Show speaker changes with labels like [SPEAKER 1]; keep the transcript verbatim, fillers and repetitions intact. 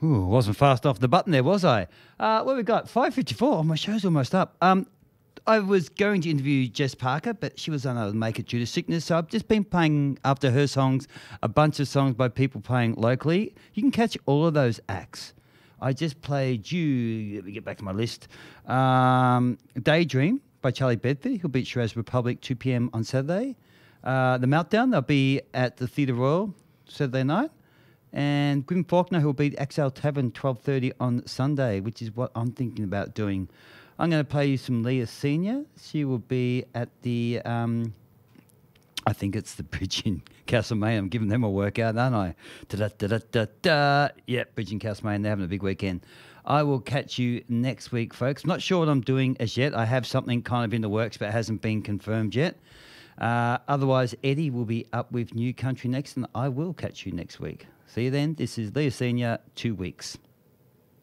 [SPEAKER 1] Ooh, wasn't fast off the button there, was I? Uh, what we got? five fifty-four. Oh, my show's almost up. Um, I was going to interview Jess Parker, but she was unable to make it due to sickness, so I've just been playing after her songs, a bunch of songs by people playing locally. You can catch all of those acts. I just played you, let me get back to my list, um, Daydream by Charlie Bedford. He'll be at Shiraz Republic, two p.m. on Saturday. Uh, the Meltdown, they'll be at the Theatre Royal Saturday night. And Grim Faulkner, who will be at Axel Tavern twelve thirty on Sunday, which is what I'm thinking about doing. I'm going to play you some Leah Senior. She will be at the, um, I think it's the Bridge in Castlemaine. I'm giving them a workout, aren't I? Da-da-da-da-da-da. Yeah, Bridge in Castlemaine. They're having a big weekend. I will catch you next week, folks. Not sure what I'm doing as yet. I have something kind of in the works, but it hasn't been confirmed yet. Uh, otherwise, Eddie will be up with New Country next, and I will catch you next week. See you then. This is Leah Senior, two weeks.